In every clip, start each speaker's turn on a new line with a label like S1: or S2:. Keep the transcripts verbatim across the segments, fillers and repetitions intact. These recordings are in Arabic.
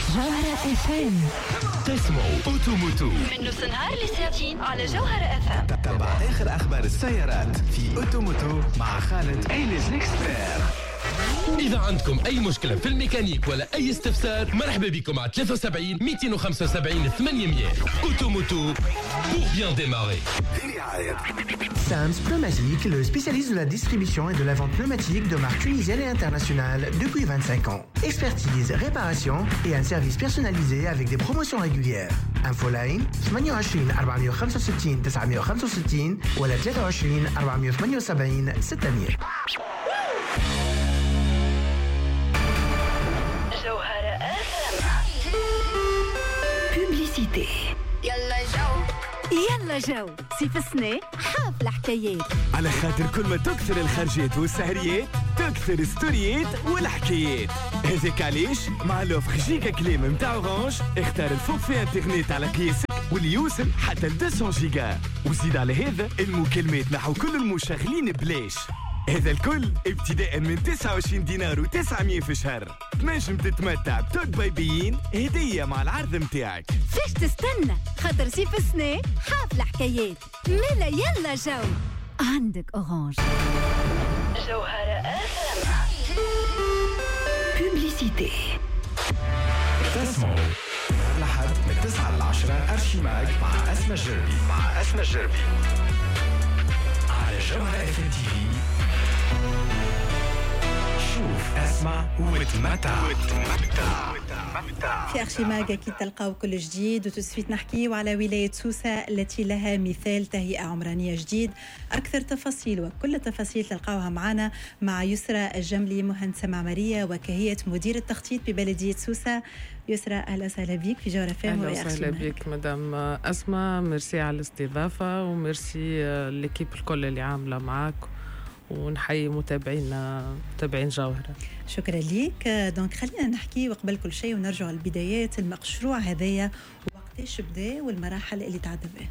S1: جوهرة اف ام.
S2: تسمعوا أوتوموتو
S3: من نص نهار لساعتين على جوهرة اف ام.
S2: تتبع آخر أخبار السيارات في أوتوموتو مع خالد إينيز ليكسبير.
S4: إذا عندكم أي مشكلة في الميكانيك ولا أي استفسار، مرحبا بكم على ثلاثة وسبعين مئتين وخمسة وسبعين ثمانمية. أوتوموتو pour bien démarrer.
S5: Sams Pneumatique, le spécialiste de la distribution et de la vente pneumatique de marques tunisiennes et internationales depuis vingt-cinq ans. Expertise, réparation et un service personnalisé avec des promotions régulières. Infoline ثمانية وعشرين أربعمية وخمسة وستين تسعمية وخمسة وستين ولا ثلاثة وعشرين أربعمية وثمانية وسبعين ستمية.
S3: جوهرة اف ام. بوبليسيتي. يلا جو يلا جو سيف السنة حافلة حكايات.
S6: على خاطر كل ما تكثر الخرجات والسهريات تكثر ستوريات والحكايات. هذاك علاش مع لوفر جيجا كليم متاع اورانج اختار الفوق في انترنت على قياسك واللي يوصل حتى ل مئتين جيجا، وزيد على هذا المكالمات نحو كل المشغلين بلاش. هذا الكل ابتداء من تسعة وعشرين دينار وتسعمية في شهر. تنجم تتمتع بتوك بايبيين هدية مع العرض متاعك.
S3: فيش تستنى؟ خاطر سيف السنة حافلة حكايات. ملا يلا جو عندك اورانج. جوهرة اف ام. بوبليسيتي.
S2: تسمعوا لحد من تسعة لعشرة أرشيماج مع أسمى الجربي مع أسمى الجربي على جوهرة اف ام تي في. شوف اسمع وتمتع وتمتع.
S7: في أرشيماج أكيد تلقاو كل جديد، وتسفيت نحكيو على ولاية سوسة التي لها مثال تهيئة عمرانية جديد. أكثر تفاصيل وكل التفاصيل تلقاوها معنا مع يسرى الجملي مهندسة معمارية وكهية مدير التخطيط ببلدية سوسة. يسرى أهلا وسهلا بك في جوهرة فهم.
S8: أهلا وسهلا بك مدام أسماء، ميرسي على الاستضافة وميرسي ليكيب الكل اللي عاملة معاك، ونحيي متابعينا متابعين جوهرة.
S7: شكرا ليك. دونك خلينا نحكي وقبل كل شيء ونرجع للبدايات. المشروع هذايا وقتاش بدا والمراحل اللي تعدى به؟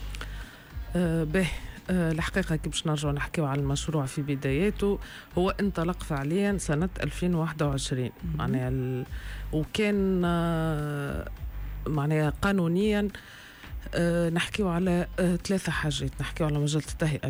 S8: أه به أه الحقيقة كي باش نرجع نحكيو على المشروع في بداياته، هو انطلق فعليا سنة ألفين وواحد وعشرين معناها ال... وكان أه معناها قانونيا أه نحكيو على أه ثلاثة حاجات. نحكيو على مجال التهيئة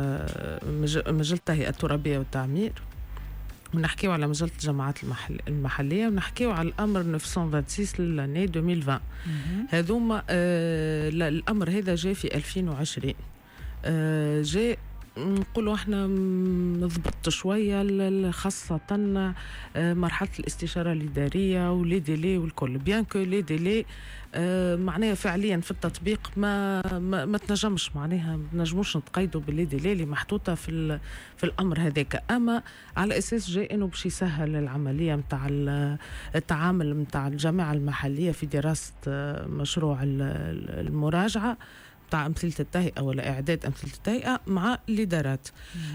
S8: مجال التهيئة الترابية والتعمير، ونحكيو على مجال الجماعات المحل المحلية، ونحكيو على الأمر تسعمية وستة وعشرين للاني ألفين وعشرين. هذوما أه الأمر هذا جاء في ألفين وعشرين. أه جاء نقولوا احنا نضبط شويه خاصه مرحله الاستشاره الاداريه ولي ديلي والكل، بيان كو لي ديلي اه معناها فعليا في التطبيق ما ما, ما تنجمش معناها ما نجموش نتقيدوا باللي ديلي اللي محطوطه في في الامر هذاك، اما على اساس جاي انه باش يسهل العمليه نتاع التعامل نتاع الجامعه المحليه في دراسه مشروع المراجعه تاع أمثلة التهيئة ولا إعداد أمثلة التهيئة مع الإدارات.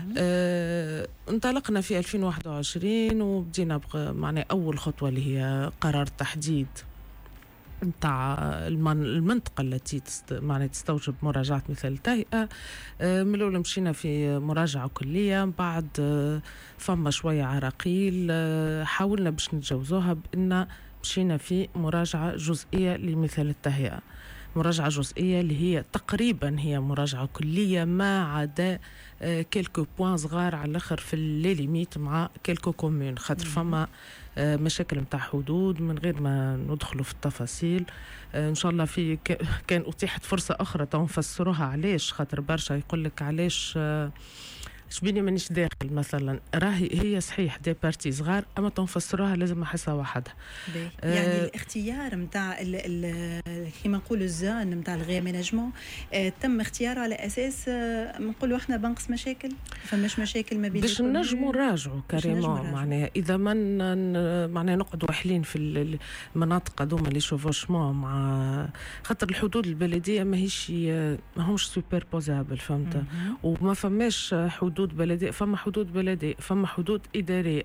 S8: آه، انطلقنا في ألفين وواحد وعشرين وبدينا معنى أول خطوة اللي هي قرار تحديد نتاع المنطقة التي تست... معنى تستوجب مراجعة مثال التهيئة. آه، من الأول مشينا في مراجعة كلية، بعد آه، فما شوية عراقيل، آه، حاولنا باش نتجاوزوها بأن مشينا في مراجعة جزئية لمثال التهيئة. مراجعة جزئية اللي هي تقريبا هي مراجعة كلية ما عدا آه كيلكو بوان صغار على الآخر في اللي ليميت مع كيلكو كومون، خاطر فما آه مشاكل متاع حدود من غير ما ندخلوا في التفاصيل. آه إن شاء الله في كان أتيحت فرصة أخرى تنفسروها علاش، خاطر برشا يقولك علاش آه شبيني مانيش داخل مثلا، راهي هي صحيح دي بارتي صغار اما تنفسروها لازم حصه واحده.
S7: آه يعني الاختيار نتاع كيما نقولوا الزون نتاع الغيمناجمون آه تم اختياره على اساس آه نقولوا احنا بنقص مشاكل، فماش مشاكل ما بين
S8: باش نجموا نراجعوا كريمون معناها اذا ما معناها نقعدوا وحلين في المناطق هذوما لي شوفوشمون مع خاطر الحدود البلديه ماهيش ماهمش سوبر بوزابل فهمت، وما فماش حدود حدود بلدية، فما حدود بلدية، فما حدود إدارية،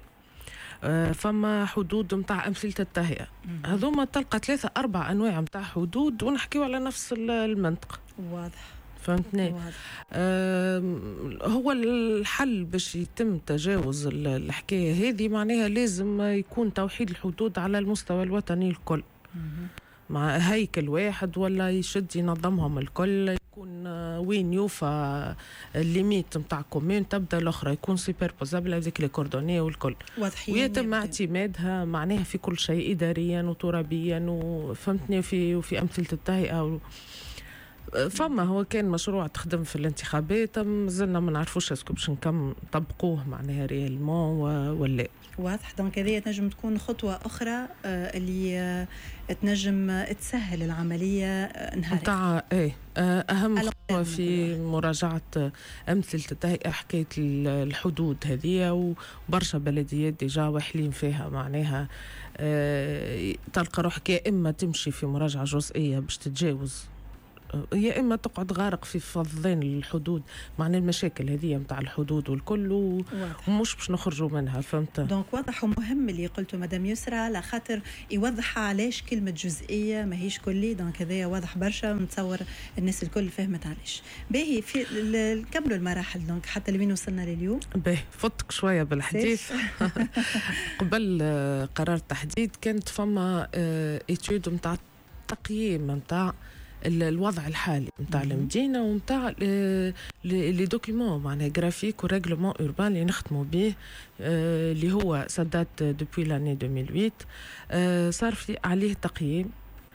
S8: فما حدود متاع أمثلة التهيئة. هذوما تلقى ثلاثة أربع أنواع متاع حدود ونحكيو على نفس المنطقة.
S7: واضح
S8: فهمتني؟ آه هو الحل باش يتم تجاوز الحكاية هذه معناها لازم يكون توحيد الحدود على المستوى الوطني الكل. مع هيكل واحد، ولا يشد ينظمهم الكل، يكون وين يوفى الليميت نتاع كومين تبدا الاخرى، يكون سوبربوزابل هذيك لي كوردوني والكل، ويتم اعتمادها معناها في كل شيء اداريا وترابيا وفهمتني في وفي امثله التهيئه. فما هو كان مشروع تخدم في الانتخابات، مازلنا ما نعرفوش اسكو باش نكم نطبقوه معناها ريالمون ولا.
S7: واضح. دونك هذه تنجم تكون خطوة أخرى اللي تنجم تسهل العملية نهاريا
S8: نتاع ايه أهم خطوة في مراجعة أمثلة التهيئة حكاية الحدود هذه، وبرشا بلديات ديجا واحلين فيها معناها اه تلقى روحك يا إما تمشي في مراجعة جزئية باش تتجاوز، يا إما تقعد غارق في فضين الحدود معنى المشاكل هذه متاع الحدود والكل، ومش باش نخرجوا منها. فهمت؟
S7: دونك واضح ومهم اللي قلته مدام يسرى، على خاطر يوضح علاش كلمة جزئية ماهيش كلي. دونك هذايا واضح برشا، ونتصور الناس الكل فهمت علاش. باهي في نكملوا المراحل دونك حتى لوين وصلنا لليوم.
S8: باهي فتك شوية بالحديث. قبل قرار التحديد كانت فما إتيود متاع تقييم متاع الوضع الحالي نتاع المدينه ونتاع لي دوكيومون معناها جرافيك وريغلومون اوربان اللي نخدموا به، اللي هو سدات دوبوي لاني ألفين وثمانية، صار في عليه تقييم،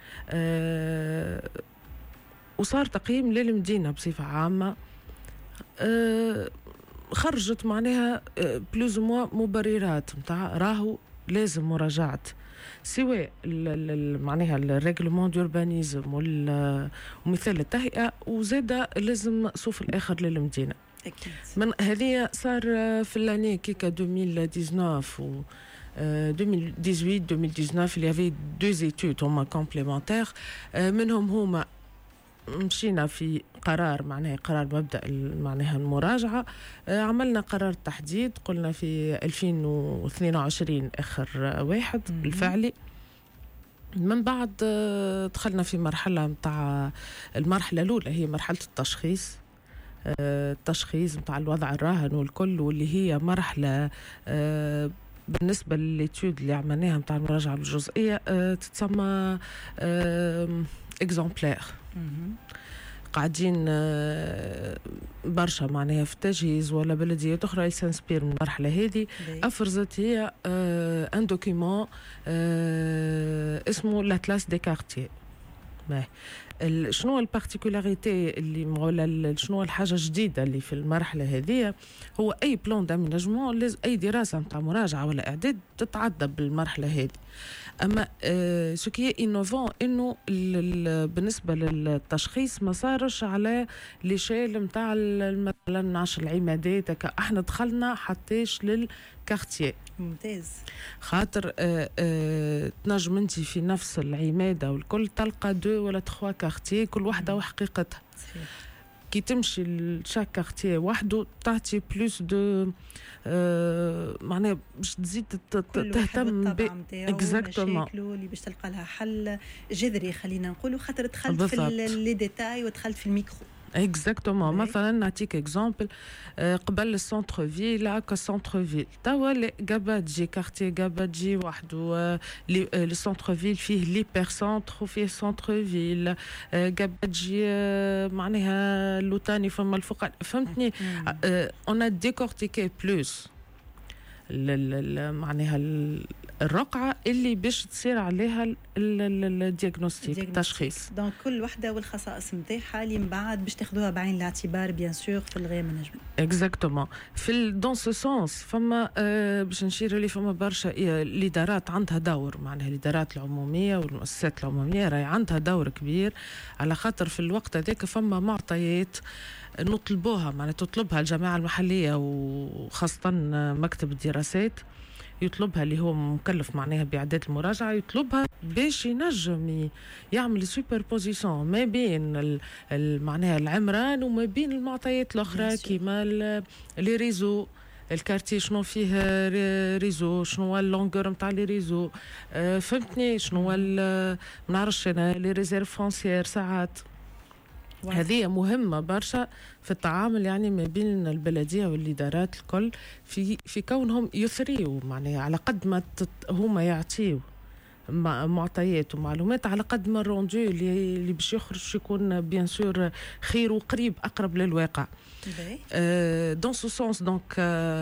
S8: وصار تقييم للمدينه بصفه عامه، خرجت معناها بلوز موا مبررات نتاع راهو لازم مراجعه سواء معناها الريغلومون دوربانيزم ومثال التهيئة، وزادة لازم صوف الآخر للمدينة.
S7: أكيد.
S8: من هذه صار في الاني كيكا ألفين وتسعطاش و ألفين وثمانية ألفين وتسعطاش اللي يافي دو زيتود هما كومبليمونتير، منهم هما مشينا في قرار معناها قرار مبدأ معناها المراجعة، عملنا قرار تحديد قلنا في ألفين واثنين وعشرين آخر واحد الفعلي. من بعد دخلنا في مرحلة متاع المرحلة الأولى هي مرحلة التشخيص، التشخيص متاع الوضع الراهن والكل، واللي هي مرحلة بالنسبة للإتيود اللي عملناها متاع المراجعة الجزئية تتسمى إكزامبلير. قاعدين برشا معناها في التجهيز ولا بلديات أخرى يسنسبير من المرحلة هذه، أفرزت هي أن دوكيمون اسمه لاتلاس دي كارتيي. شنو البارتيكولاريتي اللي ولا شنو الحاجه الجديده اللي في المرحله هذه؟ هو اي بلان داميناجمون لازم اي دراسه نتاع مراجعه ولا اعداد تتعدى بالمرحله هذه. اما آه سوكي انوفون انه بالنسبه للتشخيص ما صارش على ليشيل نتاع مثلا عشر العمادات، احنا دخلنا حتىش للكارتيي.
S7: ممتاز.
S8: خاطر آه آه تنجم انت في نفس العماده والكل تلقى دو ولا تخوا كارتيي كل واحده وحقيقتها. كي تمشي لشاك كارتيي وحده تعطي بلوس دو آه معناها باش تزيد تهتم
S7: ب مشاكله اللي باش تلقى لها حل جذري، خلينا نقولوا، خاطر دخلت بالضبط في لي ديتاي ودخلت في الميكرو.
S8: اكزاكتومون. مثلا نعطيك اكزامبل، قبل السنتر فيل هكا سنتر فيل توا غاباتجي كارتي غاباتجي وحده، لي سنتر فيل فيه ليبر سنتر وفيه سنتر فيل، غاباتجي معناها لوتاني فما الفوق، فهمتني؟ اون ا ديكورتيكي بلوس معناها الرقعة اللي باش تصير عليها الدياغنوستيك التشخيص.
S7: دونك كل وحدة والخصائص نتاعها اللي من بعد باش تاخذوها بعين الاعتبار بيان سور في الغاية مانجمنت.
S8: اكزاكتومون. في دون سو سونس فما آه باش نشير لي فما برشا الادارات عندها دور، معناها الادارات العمومية والمؤسسات العمومية راهي عندها دور كبير، على خاطر في الوقت هذاك فما معطيات نطلبوها معناها تطلبها الجماعة المحلية وخاصة مكتب الدراسات يطلبها اللي هو مكلف معناها بإعداد المراجعة، يطلبها باش ينجم يعمل سوبربوزيسيون ما بين معناها العمران وما بين المعطيات الأخرى كيما لي ريزو الكارتي شنو فيه ريزو، شنو هو اللونغور نتاع لي ريزو، فهمتني؟ شنو هو ما نعرفش انا لي ريزيرف فرونسيير ساعات. هذه مهمة برشا في التعامل يعني ما بين البلدية والإدارات الكل في في كونهم يثريوا معناها على قد ما هما يعطيوا معطيات ومعلومات على قد ما الروندو اللي اللي باش يخرج يكون بيان سور خير وقريب اقرب للواقع. دون سو سونس دونك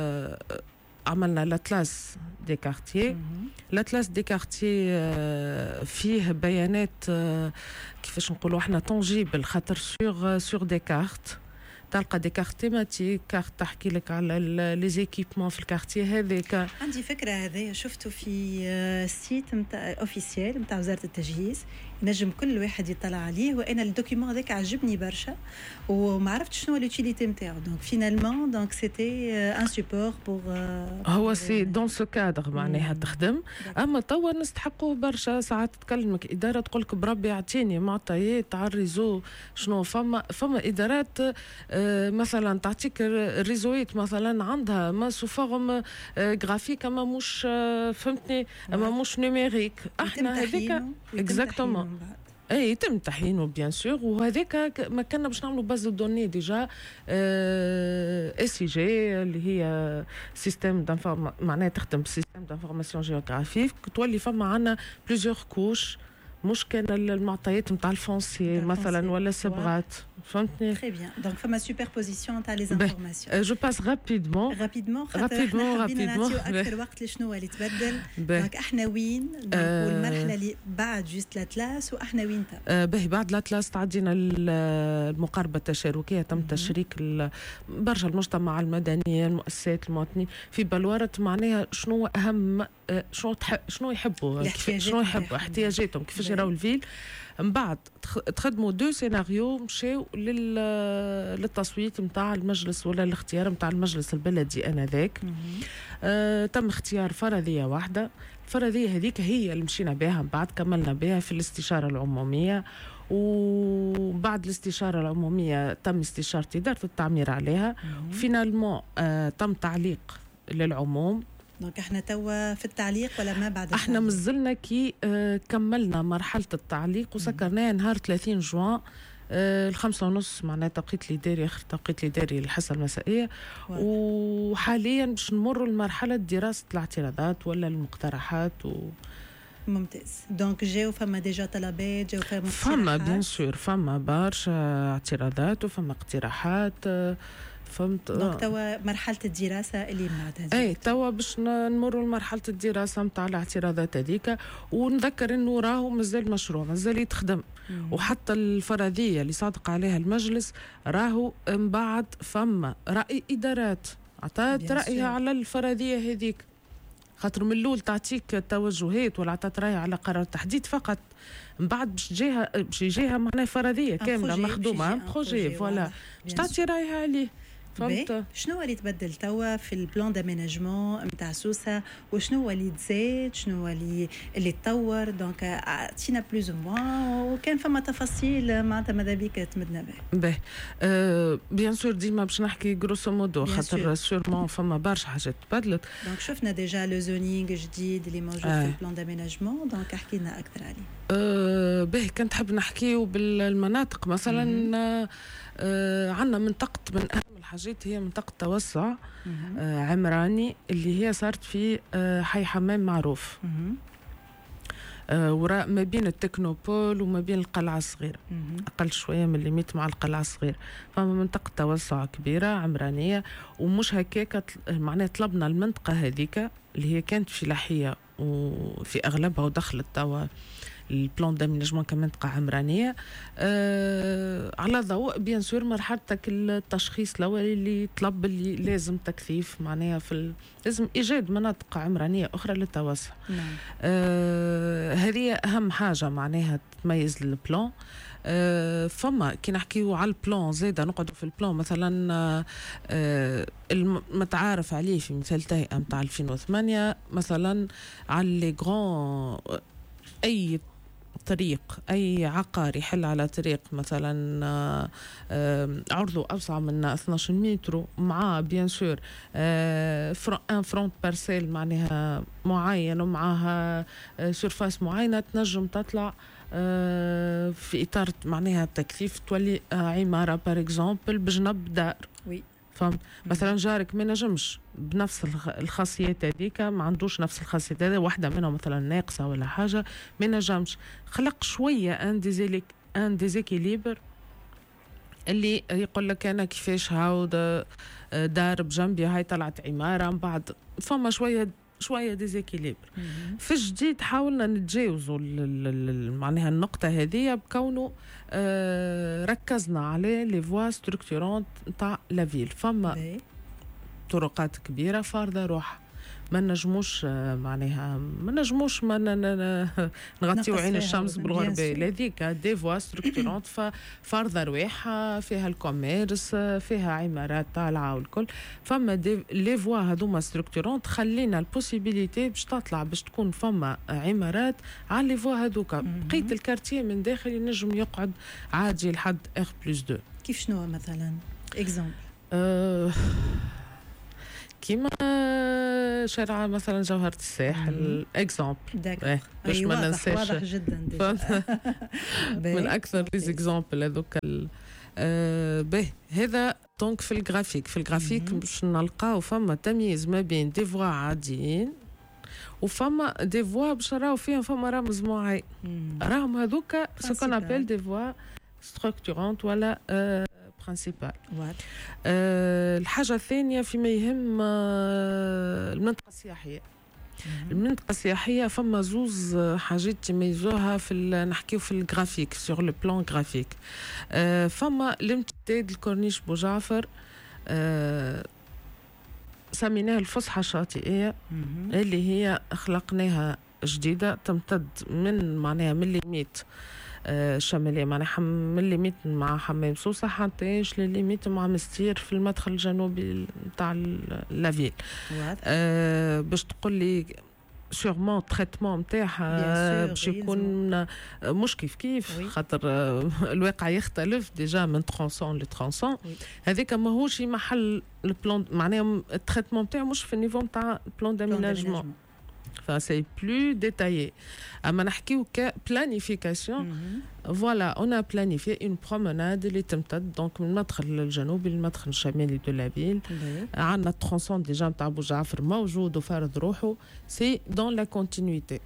S8: عملنا لاتلاس دي كارتيي. لاتلاس دي كارتيي فيه بيانات كيفاش نقولوا احنا تونجيبل خاطر سور سور دي كارت تلقى دي كارت تيماتيك كارت تحكي لك على لي زيكيبمون في الكارتيه هذاك.
S7: عندي فكره هذايا شفته في سيت نتاع اوفيسيال نتاع وزاره التجهيز نجم كل واحد يطلع عليه وانا الدوكيومون هذاك عجبني برشا وما عرفتش شنو لوتيليتي نتاعو دونك فينالمون دونك سيتي ان سيبور بور
S8: هو سي دون سو كادر معناها تخدم. اما توا نستحقوا برشا ساعات تكلمك اداره تقول لك بربي يعطيني معطيات على الريزو شنو فما فما ادارات مثلا تعطيك الريزويت مثلا عندها ما سو فورم غرافيك اما مش فهمتني اما مش نيميريك. احنا هذيك اكزاكتومون اي يتم تحيينه بيان سور وهذاك ما كنا باش نعملوا باز دوني ديجا اي سي جي اللي هي سيستم دانفورم معناها تخدم بسيستم دانفورماسيون جيوغرافيك تولي فما عندنا بليزيور كوش مش كان المعطيات نتاع الفونسي مثلا ولا سبغات فهمتني.
S7: تري بيان دونك فما سوبربوزيسيون تاع لي انفورماسيون.
S8: جو باس رابيدمون
S7: رابيدمون رابيدمون رابيدمون اكثر وقت لشنو اللي تبدل. دونك احنا وين والمرحله اللي بعد جوست لاتلاس واحنا وين
S8: تاع باهي بعد لاتلاس تعدينا المقاربه التشاركيه تم تشريك برشا المجتمع المدني المؤسسات المواطنين في بلوره معناها شنو اهم شنو تحب شنو يحبوا شنو يحبوا احتياجاتهم كيفاش يراو الفيل. من بعد تخدموا دو سيناريو مشاو للتصويت نتاع المجلس ولا الاختيار نتاع المجلس البلدي انذاك. آه تم اختيار فرضيه واحده. الفرضيه هذيك هي اللي مشينا بها من بعد كملنا بها في الاستشاره العموميه وبعد الاستشاره العموميه تم استشاره اداره التعمير عليها. فينالمون آه تم تعليق للعموم.
S7: دونك احنا توا في التعليق ولا ما بعد؟
S8: احنا مازلنا كي اه كملنا مرحله التعليق وسكرناها نهار ثلاثين جوان اه الخمسة ونص معناها توقيت الاداري اخر توقيت الاداري الحصه المسائيه. وحاليا باش نمروا لمرحله دراسه الاعتراضات ولا المقترحات و
S7: ممتاز. دونك جاو فما ديجا طلبات جاو فما
S8: فما بيان سور فما برشا اعتراضات وفما اقتراحات اه فهمت.
S7: دونك توا مرحله الدراسه اللي بعدها
S8: اي توا باش نمروا لمرحله الدراسه نتاع الاعتراضات هذيك. ونذكر انه راهو مازال مشروع مازال يتخدم. وحتى الفرضيه اللي صادق عليها المجلس راهو من بعد فما راي ادارات عطات رايها على الفرضيه هذيك خاطر من الاول تعطيك توجهات ولا عطات رايها على قرار تحديد فقط. من بعد باش تجيها باش يجيها معناها فرضيه كامله مخدومه بروجي فوالا باش تعطي رايها عليه.
S7: فهمت. شنو اللي تبدل توا في البلان داميناجمون نتاع سوسه وشنو اللي تزاد شنو اللي اللي تطور؟ دونك اعطينا بلوز موان وكان فما تفاصيل معناتها ماذا بيك تمدنا بها.
S8: باهي أه بيان سور ديما باش نحكي غروسو مودو خاطر سورمون فما برشا حاجات تبدلت.
S7: دونك شفنا ديجا لو زونينغ جديد اللي موجود آه. في البلان داميناجمون. دونك احكي لنا اكثر عليه.
S8: أه باهي كنت حاب نحكيو بالمناطق مثلا. آه عندنا منطقة من أهم الحاجات هي منطقة توسع آه عمراني اللي هي صارت في آه حي حمام معروف آه وراء ما بين التكنوبول وما بين القلعة الصغيرة أقل شوية من الليميت مع القلعة الصغيرة. فما منطقة توسع كبيرة عمرانية ومش هكاك معناها طلبنا المنطقة هذيك اللي هي كانت فلاحية وفي أغلبها ودخلت توا البلان داميناجمون كمنطقة عمرانية آه على ضوء بيان سور مرحلتك التشخيص الأولي اللي طلب اللي لازم تكثيف معناها في ال... لازم إيجاد مناطق عمرانية أخرى للتوسع. نعم. آه هذه أهم حاجة معناها تميز البلان. آه فما كي نحكيو على البلان زيادة نقعدوا في البلان مثلا آه المتعارف عليه في مثال تهيئة متاع ألفين وثمانية مثلا على لي غران أي طريق أي عقار يحل على طريق مثلا عرضه أوسع من اثناش متر مع بيان سور ان فرونت بارسيل معناها معين ومعها سورفاس معينة تنجم تطلع في إطار معناها التكليف تولي عمارة بار اكزامبل بجنب دار.
S7: وي
S8: فهمت؟ مثلا جارك ما نجمش بنفس الخاصيات هذيك، ما عندوش نفس الخاصيات هذه، واحده منهم مثلا ناقصه ولا حاجه، ما نجمش. خلق شويه ان ديزيليك ان ديزيكيليبر اللي يقول لك انا كيفاش هاو دار بجنبي هاي طلعت عماره من بعد، فما شويه شويه ديزيكيليبر. في الجديد حاولنا نتجاوزوا معناها النقطه هذه بكونه آه ركزنا على لي فوا ستركتورونت نتاع لا فيل. فما طرقات كبيره فارضه روح، ما نجموش معناها ما نجموش ما نغطيو عين الشمس بالغربه، هذيك دي فوا ستركتورونت فارضه رواحها فيها الكوميرس فيها عمارات طالعه والكل. فما دي لي فوا هذوما ستركتورونت خلينا البوسيبيليتي باش تطلع باش تكون فما عمارات على لي فوا هذوكا، بقيت الكارتيه من داخل ينجم يقعد عادي لحد اغ بلس دو.
S7: كيف شنو مثلا اكزامبل؟
S8: أه كيما شارع مثلا جوهرة الساحل اكزامبل
S7: باش
S8: أيه ما ننساش،
S7: واضح جدا
S8: من اكثر لي اكزامبل هذوك. آه به هذا دونك في الجرافيك في الجرافيك باش نلقاو فما تمييز ما بين دي فوا عاديين وفما دي فوا باش نراو فيهم فما رمز معين، راهم هذوك سكون ابل دي فوا ستركتورونت ولا آه برينسيبال. أه الحاجة الثانية فيما يهم أه المنطقة السياحية. المنطقة السياحية فما زوز حاجات يميزوها في نحكيو في الجرافيك سور لو بلان جرافيك. أه فما الامتداد الكورنيش بوجعفر أه سميناها الفسحة الشاطئية اللي هي خلقناها جديدة تمتد من معناها من ليميت الشمالية معناها من ليميت مع حمام سوسة حتى لليميت مع مستير في المدخل الجنوبي نتاع لافيل. أه باش تقول لي سيغمون تريتمون نتاعها باش يكون مش كيف كيف خاطر الواقع يختلف ديجا من ترونسون لترونسون. هذاك ماهوش محل البلان معناها التريتمون نتاعو مش في النيفو نتاع بلان داميناجمون، c'est plus détaillé. أما نحكيو ك planification, voilà, on a planifié une promenade اللي تمتد دونك من المدخل الجنوبي للمدخل الشمالي de la ville. عندنا الترونسون ديجا نتاع بوجعفر موجود وفارض روحه، c'est dans la continuité.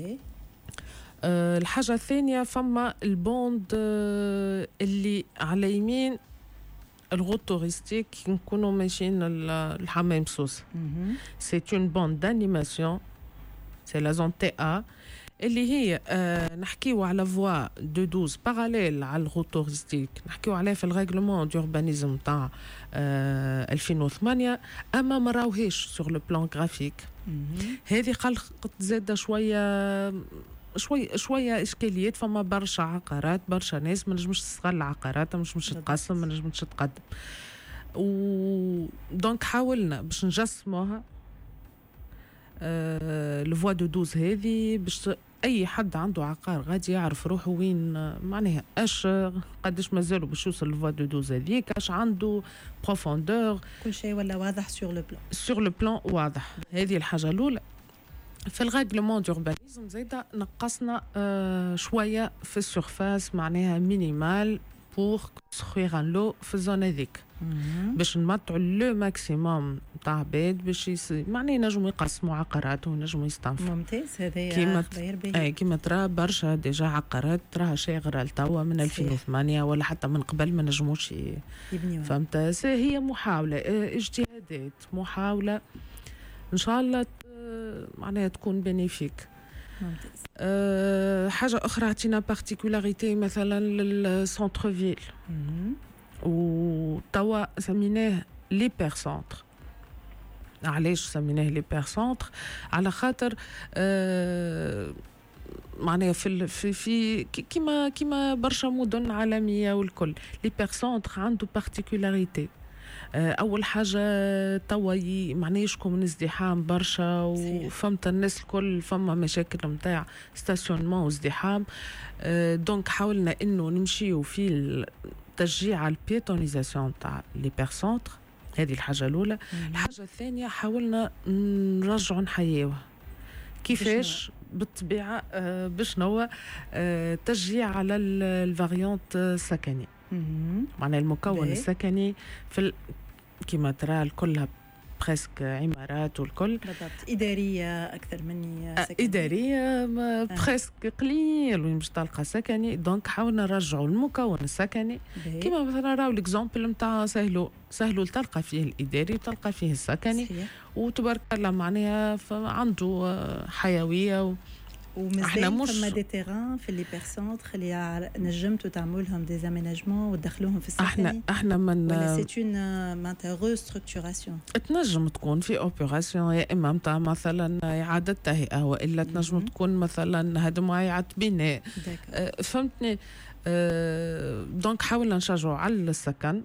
S8: أه الحاجة الثانية فما البوند اللي على يمين الغوت توريستيك نكونوا ماشيين الحمام سوس. c'est une bande d'animation. C'est la zone T A اللي هي آه نحكيو على فوا دو دوز باراليل على الغوت توريستيك، نحكيو عليها في الريغلومون دو اوربانيزم تاع آه ألفين وثمانية، اما ما راوهيش سور لو بلان جرافيك. هذه خلقت زاده شويه شوي شويه اشكاليات، فما برشا عقارات برشا ناس ما نجمش تستغل عقاراتها، مش مش تقسم ما نجمش تقدم. و دونك حاولنا باش نجسموها الفوا دو دوز هذه باش اي حد عنده عقار غادي يعرف روحه وين معناها اش قداش مازالوا باش يوصل الفوا دو دوز هذيك، اش عنده بروفوندور،
S7: كل شيء ولا واضح سور لو بلان
S8: سور لو بلان واضح. هذه الحاجه الاولى. في الريغلومون دوربانيزم زايده نقصنا آه شويه في السورفاس معناها مينيمال بور كونستروير ان لو في الزون هذيك باش نمطعوا لو ماكسيموم تاع عباد باش معناها ينجموا يقسموا عقاراتهم وينجموا يستنفوا.
S7: ممتاز. هذا
S8: كيما اي كيما ترى برشا ديجا عقارات راها شاغره لتوا من ألفين وثمانية ولا حتى من قبل ما نجموش
S7: يبنيوها.
S8: فهمت؟ هي محاوله اجتهادات محاوله ان شاء الله معناها تكون بينيفيك.
S7: ممتاز.
S8: أه حاجه اخرى عطينا بارتيكولاريتي مثلا للسونتر فيل وتوا سميناه لي بير سونتر. علاش سميناه لي بير سونتر؟ على خاطر آه معناها في في في كيما كيما برشا مدن عالميه والكل لي بير سونتر عنده بارتيكولاريتي. اول حاجه توا معناها يشكو من ازدحام برشا وفهمت الناس الكل فما مشاكل نتاع ستاسيونمون وازدحام. دونك حاولنا انه نمشيو في تشجيع البيتونيزاسيون تاع لي بير سونتر. هذه الحاجه الاولى. الحاجه الثانيه حاولنا نرجعوا نحيوها. كيفاش؟ بالطبيعه آه باش نوع آه تشجيع على الفاريانت السكني، معناها المكون السكني في ال... كما ترى كلها بريسك عمارات والكل
S7: بالضبط. إدارية أكثر مني سكنية.
S8: إدارية بريسك قليل وين باش تلقى سكني. دونك حاولنا نرجعوا المكون السكني كما مثلا راهو الإكزامبل نتاع سهلو سهلو تلقى فيه الإداري وتلقى فيه السكني صحيح. وتبارك الله معناها عنده حيوية و...
S7: ومازال مش... فما دي تيران في لي بيرسونتر اللي نجمتوا تعملوا لهم دي زاميناجمون وتدخلوهم في السكني.
S8: احنا احنا من
S7: ولا سي اون معناتها ريستركتوراسيون
S8: تنجم تكون في اوبيراسيون يا اما نتاع مثلا اعاده تهيئه والا تنجم تكون مثلا هدم اعاده بناء أه فهمتني. أه دونك حاولنا نشجعوا على السكن.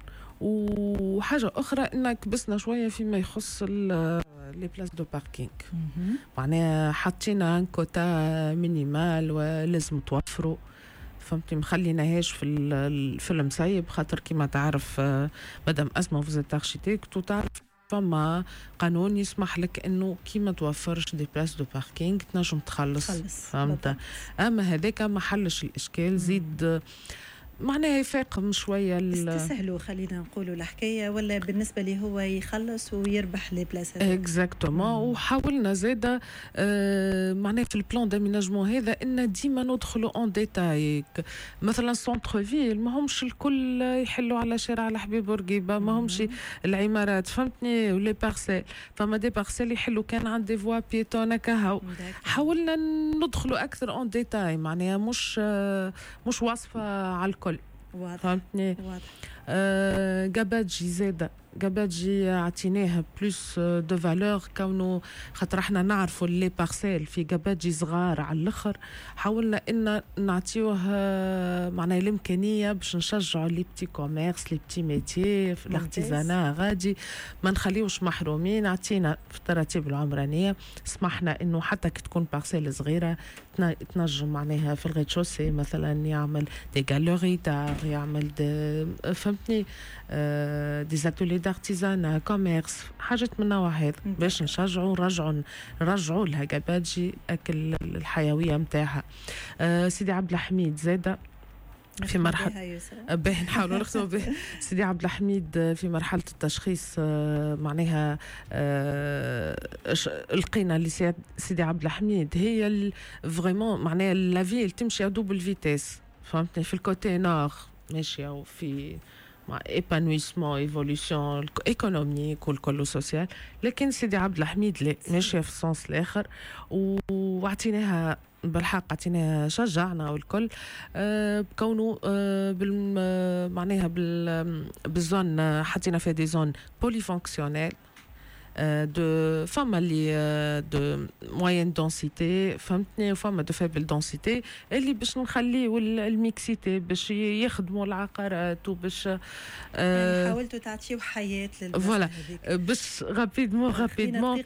S8: وحاجه اخرى انك بسنا شويه فيما يخص لي بلاس دو باركينغ معناها حطينا ان كوتا مينيمال ولازم توفروا فهمتي. مخليناهاش في في المسيب خاطر كيما تعرف مدام اسماء فوزيت اركيتكت وتعرف فما قانون يسمح لك انه كيما توفرش دي بلاس دو باركينغ تنجم تخلص فهمت. اما هذاك ما حلش الاشكال زيد معناها يفاقم شويه
S7: استسهلوا خلينا نقولوا الحكايه ولا بالنسبه لي هو يخلص ويربح لي بلاصات
S8: اكزاكتومون. وحاولنا زاده آه معناها في البلان داميناجمون هذا ان ديما ندخلوا اون ديتاي. مثلا سونتر فيل ما همش الكل يحلوا على شارع الحبيب ورقيبه ما همش العمارات فهمتني ولا بارسيل فما دي بارسيل يحلوا كان عند دي فوا بيتون كهو. حاولنا ندخلوا اكثر اون ديتاي معناها مش آه مش واصفه على الكل فهمتني. آه قباجي زاده قباجي عطيناها بلوس دو فالور كونه خاطر احنا نعرفوا لي بارسيل في قباجي صغار على الاخر. حاولنا ان نعطيوه معناها الامكانيه باش نشجعوا لي بتي كوميرس لي بتي ميتي في الارتيزانا غادي ما نخليوش محرومين. عطينا في التراتيب العمرانيه سمحنا انه حتى كي تكون بارسيل صغيره تنجم معناها في الغيت شوسي مثلا يعمل دي غالوري دار يعمل دي فهمتني آه دي زاتولي دارتيزانا كوميرس حاجات من النوع هذا باش نشجعوا نرجعوا نرجعوا لها قباجي اكل الحيويه نتاعها. آه سيدي عبد الحميد زاده في مرحلة به نحاولوا نختموا به. سيدي عبد الحميد في مرحلة التشخيص معناها لقينا اللي سيدي عبد الحميد هي فريمون معناها لافي تمشي دوبل فيتيس فهمتني. في الكوتي نور ماشية وفي مع ايبانويسمون ايفولوشن ايكونوميك والكل سوسيال لكن سيدي عبد الحميد لا ماشية في السنس الآخر وعطيناها بالحق عطيناها شجعنا والكل أه بكونه أه بال معناها بال بالزون حطينا فيها دي زون بولي فونكسيونيل دو فما اللي دو موين دونسيتي فهمتني وفما دو فابل دونسيتي اللي باش نخليو الميكسيتي باش يخدموا العقارات وباش
S7: يعني حاولتوا تعطيو حياه
S8: فوالا باش رابيدمون رابيدمون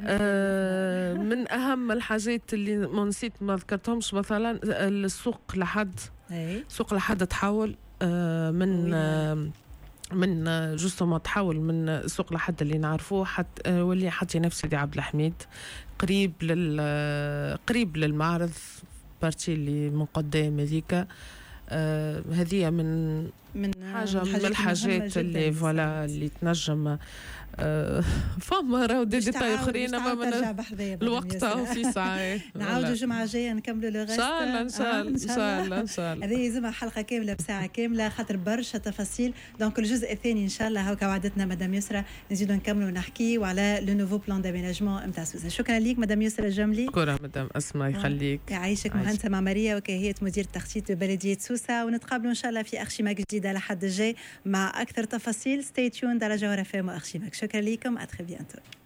S8: من اهم الحاجات اللي ما نسيت ما ذكرتهمش مثلا السوق لحد سوق لحد تحول من من جوستومون تحول من السوق لحد اللي نعرفوه حتى واللي حطي نفسي دي عبد الحميد قريب لل قريب للمعرض بارتي اللي من قدام هذيك. آه هذه من
S7: من
S8: حاجه من الحاجات اللي فوالا اللي تنجم آه فما راهو دي ديتاي اخرين اما الوقت راهو في ساعه.
S7: نعاودوا الجمعه الجايه نكملوا لو غاست
S8: ان شاء الله ان شاء الله ان شاء الله.
S7: هذه يلزمها حلقه كامله بساعه كامله خاطر برشا تفاصيل. دونك الجزء الثاني ان شاء الله هاكا وعدتنا مدام يسرى نزيدوا نكملوا ونحكيوا على لو نوفو بلان داميناجمون نتاع سوسه. شكرا ليك مدام يسرى الجملي.
S8: شكرا مدام اسماء يخليك
S7: يعيشك. مهندسه معماريه وكاهيه مدير التخطيط ببلديه سوسه ونتقابلوا ان شاء الله في ارشيماك جديده لحد الجاي مع اكثر تفاصيل. ستي تيوند على جوهر اف ام وارشيماك. شكرا لكم. ا تري بيانتو.